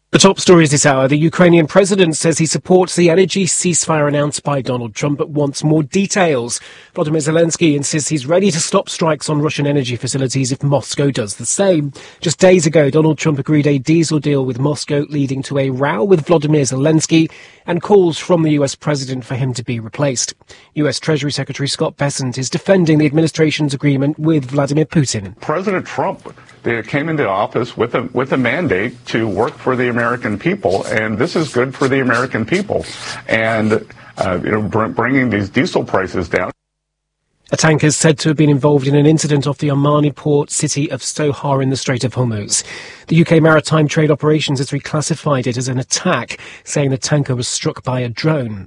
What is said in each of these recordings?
The top stories this hour. The Ukrainian president says he supports the energy ceasefire announced by Donald Trump, but wants more details. Volodymyr Zelensky insists he's ready to stop strikes on Russian energy facilities if Moscow does the same. Just days ago, Donald Trump agreed a diesel deal with Moscow, leading to a row with Volodymyr Zelensky and calls from the US president for him to be replaced. US Treasury Secretary Scott Bessent is defending the administration's agreement with Vladimir Putin. President Trump came into office with a mandate to work for the American people, and this is good for the American people. And bringing these diesel prices down. A tanker is said to have been involved in an incident off the Omani port city of Sohar in the Strait of Hormuz. The UK Maritime Trade Operations has reclassified it as an attack, saying the tanker was struck by a drone.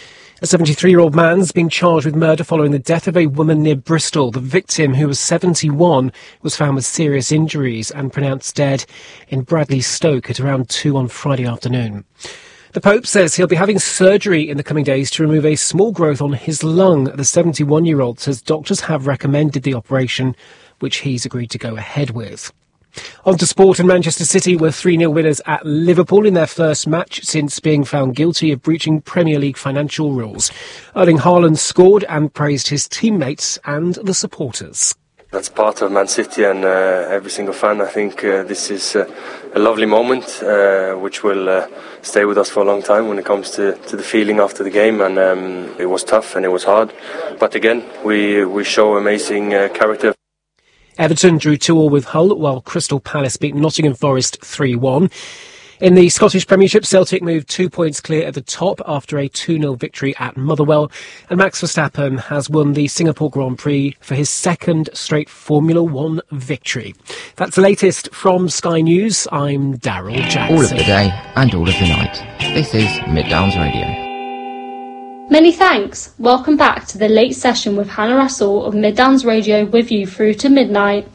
A 73-year-old man is being charged with murder following the death of a woman near Bristol. The victim, who was 71, was found with serious injuries and pronounced dead in Bradley Stoke at around 2 on Friday afternoon. The Pope says he'll be having surgery in the coming days to remove a small growth on his lung. The 71-year-old says doctors have recommended the operation, which he's agreed to go ahead with. On to sport, and Manchester City were 3-0 winners at Liverpool in their first match since being found guilty of breaching Premier League financial rules. Erling Haaland scored and praised his teammates and the supporters. That's part of Man City and every single fan. I think this is a lovely moment which will stay with us for a long time when it comes to the feeling after the game. And it was tough and it was hard. But again, we show amazing character. Everton drew 2-2 with Hull, while Crystal Palace beat Nottingham Forest 3-1. In the Scottish Premiership, Celtic moved 2 points clear at the top after a 2-0 victory at Motherwell. And Max Verstappen has won the Singapore Grand Prix for his second straight Formula One victory. That's the latest from Sky News. I'm Daryl Jackson. All of the day and all of the night. This is Mid Downs Radio. Many thanks. Welcome back to the late session with Hannah Russell of Mid Downs Radio, with you through to midnight.